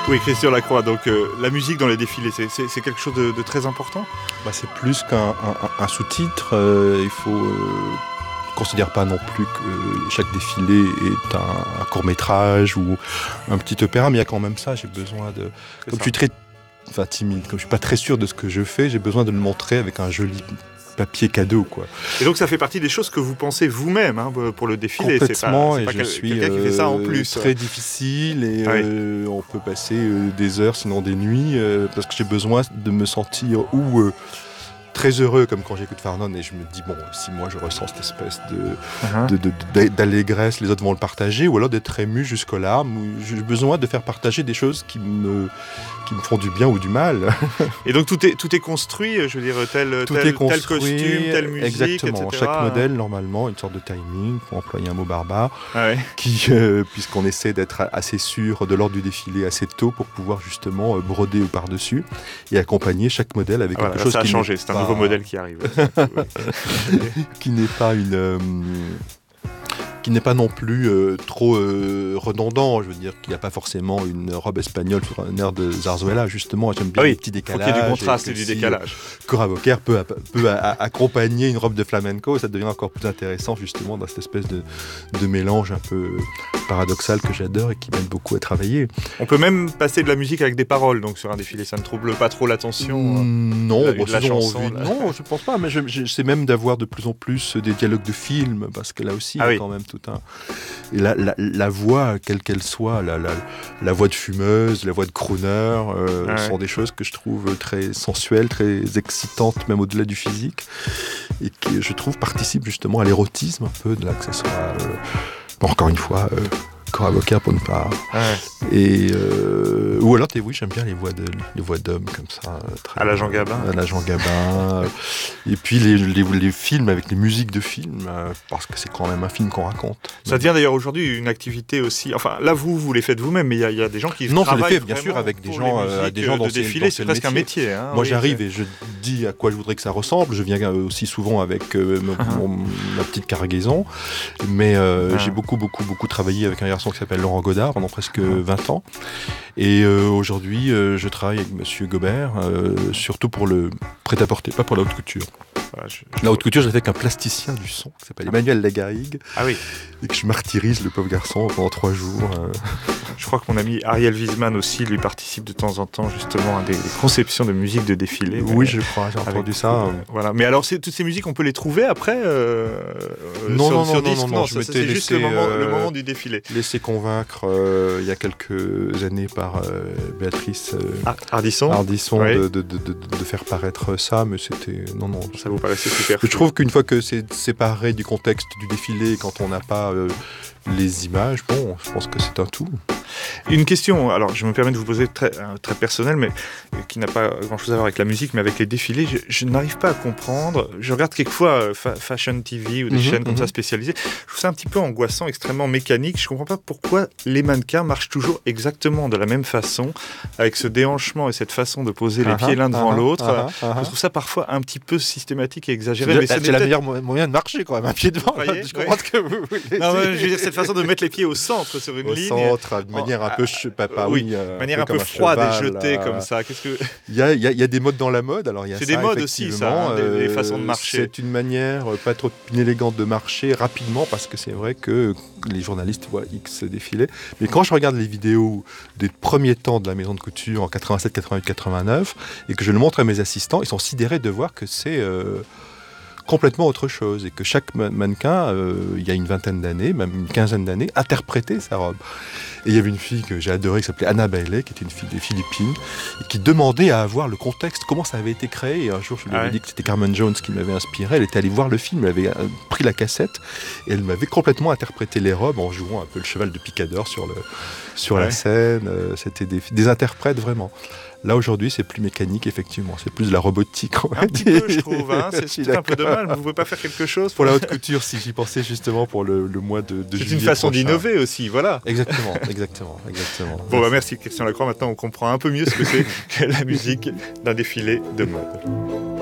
Oui, Christian Lacroix, donc la musique dans les défilés, c'est quelque chose de très important ? C'est plus qu'un sous-titre. Il faut... Je ne considère pas non plus que chaque défilé est un court-métrage ou un petit opéra, mais il y a quand même ça. J'ai besoin de... Comme je suis très timide, comme je ne suis pas très sûr de ce que je fais, j'ai besoin de le montrer avec un joli papier cadeau, quoi. Et donc ça fait partie des choses que vous pensez vous-même pour le défilé. Complètement, c'est pas et je suis quelqu'un qui fait ça en plus. Très difficile et on peut passer des heures, sinon des nuits, parce que j'ai besoin de me sentir très heureux, comme quand j'écoute Farnon, et je me dis, si moi je ressens cette espèce d'allégresse, les autres vont le partager, ou alors d'être ému jusqu'aux larmes, ou j'ai besoin de faire partager des choses qui me font du bien ou du mal. Et donc tout est construit, je veux dire, tel costume, telle musique, exactement. etc. Chaque modèle, normalement, une sorte de timing, pour employer un mot barbare, qui, puisqu'on essaie d'être assez sûr de l'ordre du défilé assez tôt pour pouvoir justement broder par-dessus et accompagner chaque modèle avec quelque chose ça a qui changé, c'est un nouveau modèle qui arrive. qui n'est pas qui n'est pas non plus trop redondant. Je veux dire qu'il n'y a pas forcément une robe espagnole sur un air de Zarzuela, justement. J'aime bien les petits décalages. Il faut qu'il y ait du contraste et du décalage. Cora Boker peut accompagner une robe de flamenco, ça devient encore plus intéressant, justement, dans cette espèce de mélange un peu paradoxal que j'adore et qui m'aide beaucoup à travailler. On peut même passer de la musique avec des paroles, donc sur un défilé, ça ne trouble pas trop l'attention. Non, la chanson. Non, je pense pas, mais j'essaie même d'avoir de plus en plus des dialogues de films, parce que là aussi, il y a quand même tout un... Et la voix, quelle qu'elle soit, la voix de fumeuse, la voix de crooner, sont des choses que je trouve très sensuelles, très excitantes, même au-delà du physique, et qui, je trouve, participent justement à l'érotisme un peu de l'accessoire. Encore une fois... Cora Boker pour ne pas... Et, ou alors, j'aime bien les voix d'hommes comme ça. À la Jean Gabin. À la Jean Gabin. Et puis les films avec les musiques de films, parce que c'est quand même un film qu'on raconte. Ça devient d'ailleurs aujourd'hui une activité aussi... Enfin, là, vous les faites vous-même, mais il y a des gens qui travaillent... Non, je les fais bien sûr avec des gens dans défilé, c'est presque un métier. Moi, j'arrive et je dis à quoi je voudrais que ça ressemble. Je viens aussi souvent avec ma petite cargaison. Mais j'ai beaucoup travaillé avec un garçon qui s'appelle Laurent Godard pendant presque 20 ans. Et aujourd'hui, je travaille avec Monsieur Gobert, surtout pour le prêt-à-porter, pas pour la haute couture. La haute couture, j'ai fait avec un plasticien du son qui s'appelle Emmanuel Lagarrigue. Et que je martyrise le pauvre garçon pendant 3 jours. Je crois que mon ami Ariel Wiesman aussi lui participe de temps en temps justement à des conceptions de musique de défilé. Oui, je crois, j'ai entendu ça. Voilà. Mais alors, toutes ces musiques, on peut les trouver après non, c'est juste le moment du défilé. Laissé convaincre il y a quelques années par Béatrice Ardisson de faire paraître ça, mais c'était... Non, ça vous paraissait super. Je trouve qu'une fois que c'est séparé du contexte du défilé, quand on n'a pas les images, je pense que c'est un tout. Une question, alors je me permets de vous poser très personnelle, mais qui n'a pas grand-chose à voir avec la musique, mais avec les défilés, je n'arrive pas à comprendre. Je regarde quelquefois Fashion TV ou des chaînes comme ça spécialisées. Je trouve ça un petit peu angoissant, extrêmement mécanique. Je ne comprends pas pourquoi les mannequins marchent toujours exactement de la même façon, avec ce déhanchement et cette façon de poser les pieds l'un devant l'autre. Je trouve ça parfois un petit peu systématique et exagéré. C'est la meilleure moyen de marcher, quand même, un pied devant. Je comprends ce que vous voulez dire. Je veux dire, cette façon de mettre les pieds au centre sur une ligne. Au centre, de manière un peu manière un peu froide et jetée comme ça. Il y a des modes dans la mode. Alors c'est des modes aussi, ça, des façons de marcher. C'est une manière pas trop inélégante de marcher rapidement, parce que c'est vrai que les journalistes voient X défiler. Mais quand je regarde les vidéos des premiers temps de la maison de couture en 87, 88, 89 et que je le montre à mes assistants, ils sont sidérés de voir que c'est complètement autre chose, et que chaque mannequin, il y a une vingtaine d'années, même une quinzaine d'années, interprétait sa robe. Et il y avait une fille que j'ai adorée qui s'appelait Anna Bailey, qui était une fille des Philippines, et qui demandait à avoir le contexte, comment ça avait été créé. Et un jour, je lui avais dit que c'était Carmen Jones qui m'avait inspiré. Elle était allée voir le film, elle avait pris la cassette, et elle m'avait complètement interprété les robes en jouant un peu le cheval de picador sur la scène. C'était des interprètes, vraiment. Là, aujourd'hui, c'est plus mécanique, effectivement. C'est plus de la robotique, on va dire. Un petit peu, je trouve. C'est un peu de mal. Vous ne pouvez pas faire quelque chose pour la haute couture, si j'y pensais justement pour le mois de juillet. C'est une façon d'innover aussi, voilà. Exactement. Bon, merci Christian Lacroix. Maintenant, on comprend un peu mieux ce que c'est que la musique d'un défilé de mode.